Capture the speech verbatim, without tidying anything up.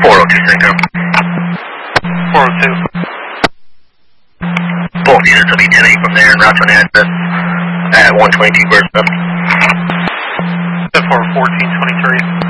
four oh two Cinco. four oh two. Both units will be ten eight from there and route to an address at one twenty-two Burstman. ten four fourteen twenty-three.